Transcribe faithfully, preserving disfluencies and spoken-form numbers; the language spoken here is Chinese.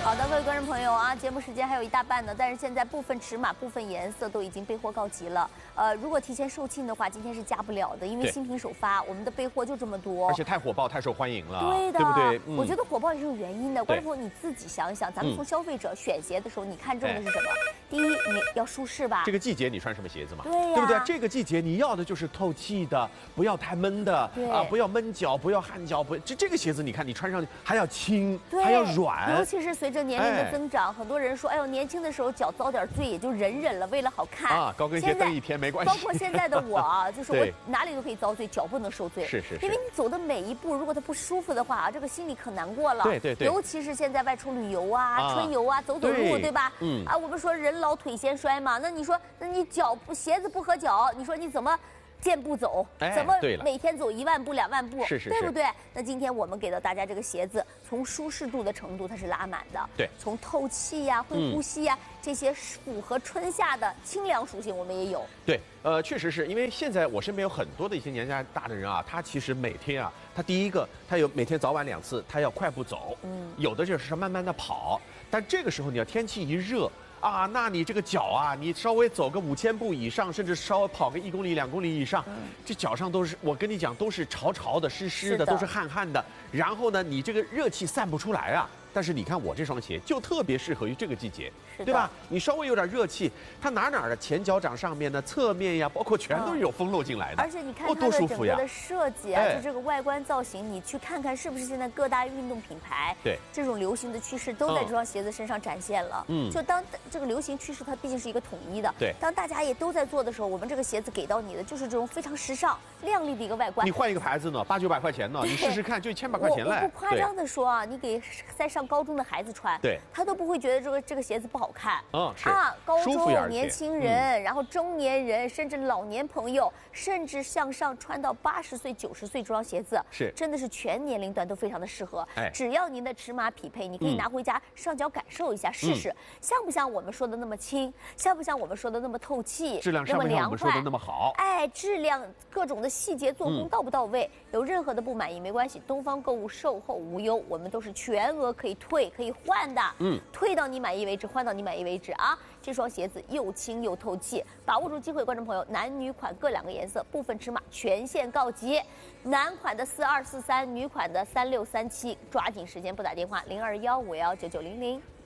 好的，各位观众朋友啊，节目时间还有一大半呢，但是现在部分尺码、部分颜色都已经备货告急了。呃，如果提前售罄的话，今天是加不了的，因为新品首发，我们的备货就这么多， 而且太火爆、太受欢迎了， 对的， 对不对？ 嗯、我觉得火爆也是有原因的。观众朋友，你自己想一想，咱们从消费者选鞋的时候，你看中的是什么？第一，你要舒适吧？ 这个季节你穿什么鞋子嘛？ 对呀， 对不对？这个季节你要的就是透气的，不要太闷的啊，不要闷脚，不要汗脚，不这这个鞋子，你看你穿上去还要轻，还要软， 尤其是随着年龄的增长。哎，很多人说，哎呦，年轻的时候脚遭点罪也就忍忍了，为了好看啊，高跟鞋蹬一天没关系。 包括现在的我啊，就是我哪里都可以遭罪，脚不能受罪。 是是是， 因为你走的每一步，如果它不舒服的话啊，这个心里可难过了。 对对对。 尤其是现在外出旅游啊、啊春游啊、走走路，对, 对吧？嗯。啊，我们说人老腿先衰嘛，那你说，那你脚不鞋子不合脚，你说你怎么？健步走，怎么每天走一万步、两万步， 是是， 对不对？那今天我们给到大家这个鞋子，从舒适度的程度它是拉满的， 对， 从透气呀、会呼吸呀、嗯、这些符合春夏的清凉属性，我们也有。 对，呃，确实是因为现在我身边有很多的一些年纪大的人啊，他其实每天啊，他第一个他有每天早晚两次，他要快步走，嗯，有的就是慢慢的跑，但这个时候你要天气一热。啊，那你这个脚啊，你稍微走个五千步以上，甚至稍微跑个一公里、两公里以上，嗯、这脚上都是，我跟你讲，都是潮潮的、湿湿的，都是汗汗的。然后呢，你这个热气散不出来啊。但是你看我这双鞋就特别适合于这个季节，对吧？你稍微有点热气，它哪哪的前脚掌上面呢、侧面呀，包括全都是有风漏进来的。 而且你看它的整个的设计啊，就这个外观造型，你去看看是不是现在各大运动品牌对这种流行的趋势都在这双鞋子身上展现了。嗯，就当这个流行趋势它毕竟是一个统一的， 对。 当大家也都在做的时候，我们这个鞋子给到你的就是这种非常时尚、亮丽的一个外观。 你换一个牌子呢，八九百块钱呢，你试试看，就一千把块钱来。 我不夸张的说啊，你给在上高中的孩子穿。 对， 他都不会觉得这个这个鞋子不好看。 嗯，是啊，高中年轻人，嗯、然后中年人，甚至老年朋友，甚至向上穿到八十岁、九十岁，这双鞋子是真的是全年龄段都非常的适合。 哎， 只要您的尺码匹配，你可以拿回家上脚感受一下，试试、嗯、像不像我们说的那么轻，像不像我们说的那么透气， 质量上不像我们说的那么好。 哎，质量各种的细节做工到不到位？嗯、有任何的不满意没关系，东方购物售后无忧，我们都是全额可以退可以换。换的，嗯，退到你满意为止，换到你满意为止啊！这双鞋子又轻又透气，把握住机会，观众朋友，男女款各两个颜色，部分尺码全线告急，男款的四二四三，女款的三六三七，抓紧时间拨打电话零二幺五幺九九零零。